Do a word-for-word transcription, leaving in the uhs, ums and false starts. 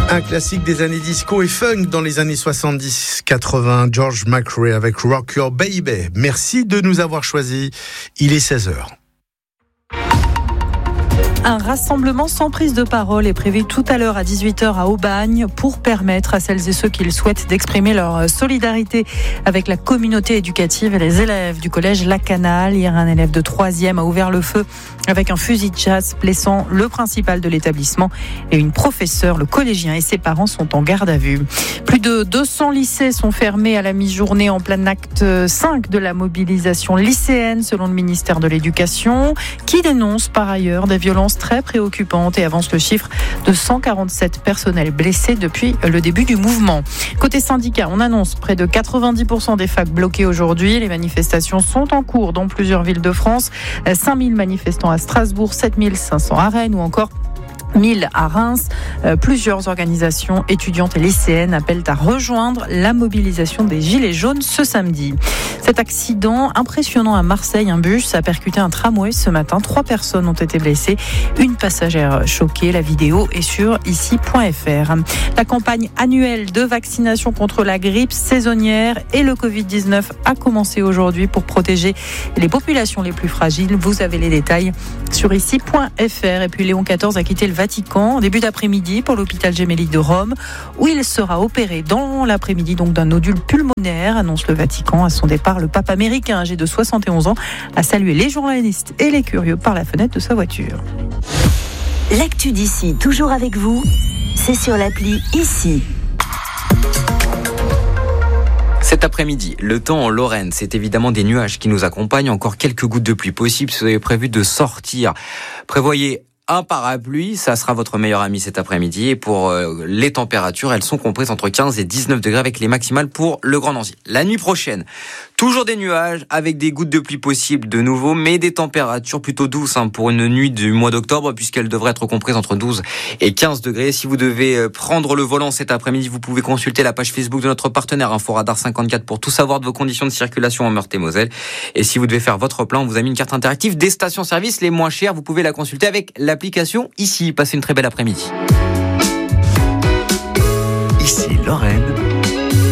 Un classique des années disco et funk dans les années soixante-dix quatre-vingts, George McRae avec Rock Your Baby. Merci de nous avoir choisis. Il est seize heures. Un rassemblement sans prise de parole est prévu tout à l'heure à dix-huit heures à Aubagne pour permettre à celles et ceux qui le souhaitent d'exprimer leur solidarité avec la communauté éducative et les élèves du collège La Canale. Hier, un élève de troisième a ouvert le feu avec un fusil de chasse, blessant le principal de l'établissement et une professeure. Le collégien et ses parents sont en garde à vue. Plus de deux cents lycées sont fermés à la mi-journée en plein acte cinq de la mobilisation lycéenne selon le ministère de l'Éducation, qui dénonce par ailleurs des violences très préoccupante et avance le chiffre de cent quarante-sept personnels blessés depuis le début du mouvement. Côté syndicat, on annonce près de quatre-vingt-dix pour cent des facs bloqués aujourd'hui. Les manifestations sont en cours dans plusieurs villes de France. cinq mille manifestants à Strasbourg, sept mille cinq cents à Rennes ou encore mille à Reims. Euh, plusieurs organisations étudiantes et lycéennes appellent à rejoindre la mobilisation des Gilets jaunes ce samedi. Cet accident impressionnant à Marseille, un bus a percuté un tramway ce matin. Trois personnes ont été blessées, une passagère choquée. La vidéo est sur ici point f r. La campagne annuelle de vaccination contre la grippe saisonnière et le covid dix-neuf a commencé aujourd'hui pour protéger les populations les plus fragiles. Vous avez les détails sur ici point f r. Et puis Léon quatorze a quitté le Vatican en début d'après-midi pour l'hôpital Gemelli de Rome, où il sera opéré dans l'après-midi donc d'un nodule pulmonaire, annonce le Vatican. À son départ, le pape américain âgé de soixante et onze ans a salué les journalistes et les curieux par la fenêtre de sa voiture. L'actu d'ici, toujours avec vous, c'est sur l'appli Ici. Cet après-midi, le temps en Lorraine, c'est évidemment des nuages qui nous accompagnent. Encore quelques gouttes de pluie possibles si vous avez prévu de sortir. Prévoyez un parapluie, ça sera votre meilleur ami cet après-midi. Et pour euh, les températures, elles sont comprises entre quinze et dix-neuf degrés avec les maximales pour le Grand Nancy. La nuit prochaine, toujours des nuages avec des gouttes de pluie possibles de nouveau, mais des températures plutôt douces hein, pour une nuit du mois d'octobre, puisqu'elle devrait être comprise entre douze et quinze degrés. Si vous devez prendre le volant cet après-midi, vous pouvez consulter la page Facebook de notre partenaire Inforadar cinquante-quatre pour tout savoir de vos conditions de circulation en Meurthe-et-Moselle. Et si vous devez faire votre plein, on vous a mis une carte interactive des stations-service les moins chères. Vous pouvez la consulter avec l'application Ici. Passez une très belle après-midi. Ici Lorraine.